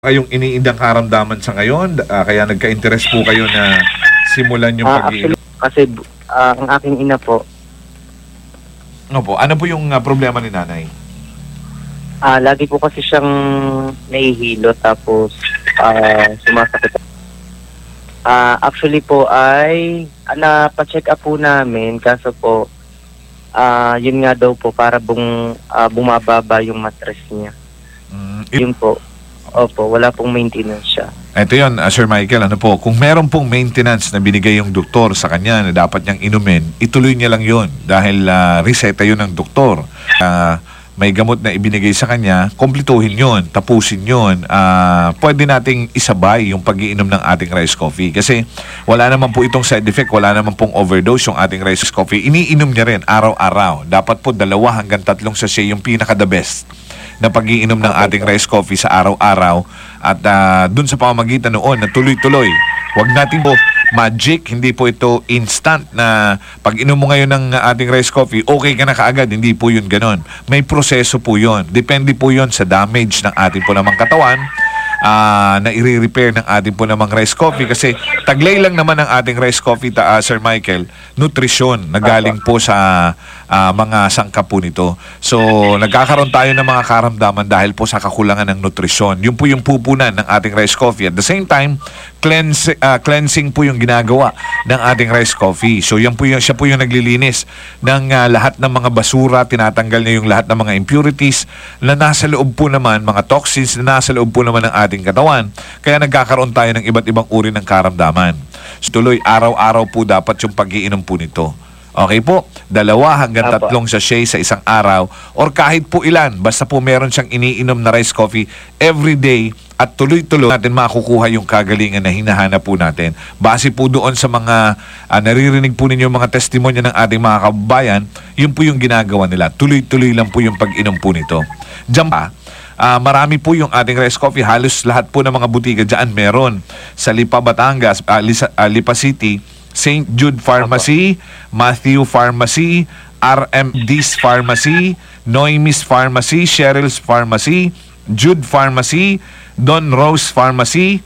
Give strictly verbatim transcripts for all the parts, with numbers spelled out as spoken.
Kayong iniindang karamdaman sa ngayon, ah, kaya nagka-interest po kayo na simulan yung Ah, pag-iinom? actually, kasi ah, ang aking ina po, Opo, ano po yung ah, problema ni nanay? ah, lagi po kasi siyang nahihilo tapos ah, sumasakit. Ah, actually po ay ah, napacheck up po namin kaso po ah, yun nga daw po para bung ah, bumababa yung mattress niya. Mm, i- Yun po. Opo, wala pong maintenance siya. Ito yun, ah, Sir Michael, ano po, kung meron pong maintenance na binigay yung doktor sa kanya na dapat niyang inumin, ituloy niya lang yun dahil ah, reseta yun ng doktor. Ah, may gamot na ibinigay sa kanya, komplituhin yun, tapusin yun. Ah, pwede nating isabay yung pag-iinom ng ating rice coffee kasi wala naman po itong side effect, wala naman pong overdose yung ating rice coffee. Iniinom niya rin araw-araw. Dapat po dalawa hanggang tatlong sachet yung pinaka-the best na pag-iinom ng ating rice coffee sa araw-araw at uh, dun sa pamamagitan noon na tuloy-tuloy. Huwag natin po magic, hindi po ito instant na pag inom mo ngayon ng ating rice coffee, okay ka na kaagad. Hindi po yun ganon. May proseso po yun. Depende po yun sa damage ng ating po namang katawan uh, na i-repair ng ating po namang rice coffee kasi taglay lang naman ang ating rice coffee, ta, uh, Sir Michael, nutrisyon na galing po sa uh, mga sangkap po nito. So, nagkakaroon tayo ng mga karamdaman dahil po sa kakulangan ng nutrisyon. Yun po yung pupunan ng ating rice coffee. At the same time, cleanse, uh, cleansing po yung ginagawa ng ating rice coffee. So, yan po yung, siya po yung naglilinis ng uh, lahat ng mga basura, tinatanggal niya yung lahat ng mga impurities na nasa loob po naman, mga toxins na nasa loob po naman ng ating katawan. Kaya nagkakaroon tayo ng iba't ibang uri ng karamdaman. So, tuloy, araw-araw po dapat yung pag-iinom po nito. Okay po, dalawa hanggang Apo. tatlong sachet sa isang araw or kahit po ilan, basta po meron siyang iniinom na rice coffee every day at tuloy-tuloy natin makukuha yung kagalingan na hinahanap po natin. Base po doon sa mga uh, naririnig po ninyo mga testimonya ng ating mga kababayan, yun po yung ginagawa nila. Tuloy-tuloy lang po yung pag-inom po nito. Diyan pa, Uh, marami po yung ating rice coffee. Halos lahat po ng mga butika dyan meron. Sa Lipa, Batangas, uh, Lisa, uh, Lipa City, Saint Jude Pharmacy, Matthew Pharmacy, R M D's Pharmacy, Noemis Pharmacy, Cheryl's Pharmacy, Jude Pharmacy, Don Rose Pharmacy,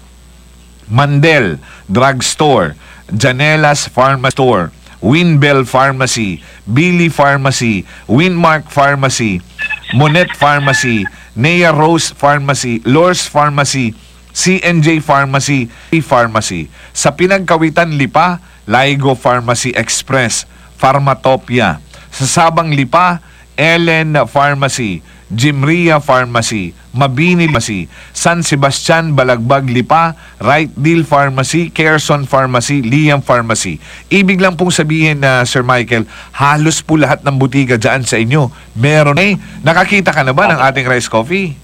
Mandel Drugstore, Janelas Pharma Store, Winbell Pharmacy, Billy Pharmacy, Winmark Pharmacy, Monet Pharmacy, Nea Rose Pharmacy, Lourdes Pharmacy, C N J Pharmacy, Pharmacy. Sa Pinagkawitan Lipa, Laigo Pharmacy Express, Pharmatopia. Sa Sabang Lipa, Ellen Pharmacy, Jimria Pharmacy, Mabini Pharmacy, San Sebastian Balagbag Lipa, Right Deal Pharmacy, Quezon Pharmacy, Liam Pharmacy. Ibig lang pong sabihin na Sir Michael, halos po lahat ng butika dyan sa inyo. Meron eh. Nakakita ka na ba ng ating rice coffee?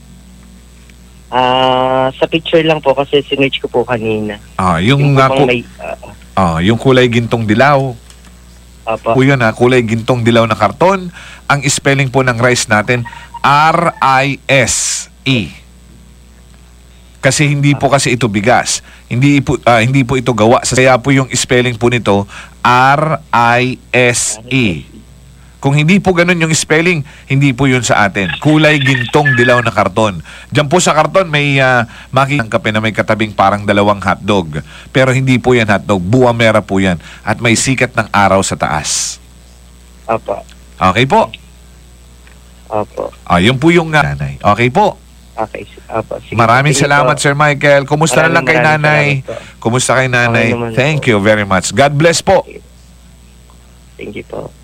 Ah, sa picture lang po kasi sinerch ko po kanina. Ah, yung, Yung uh, pang ku- may, ah, ah, yung kulay gintong dilaw. Opo. Po yun ha, kulay gintong dilaw na karton. Ang spelling po ng rice natin, R I S E. Kasi hindi po kasi ito bigas. Hindi po, ah, hindi po ito gawa. Kaya po yung spelling po nito, R I S E. Kung hindi po ganun yung spelling, hindi po yun sa atin. Kulay gintong dilaw na karton. Diyan po sa karton may uh, makikita ng kape na may katabing parang dalawang hotdog. Pero hindi po yan hotdog. Buwamera po yan. At may sikat ng araw sa taas. Opo. Okay po? Opo. Ah, yun po yung uh, nanay. Okay po. Okay. Opo. Sige. Maraming Sige salamat, po. Sir Michael. Kumusta na Maraming lang kay maraming nanay? salamat po. Kumusta kay nanay? Okay naman Thank po. you very much. God bless po. Thank you po.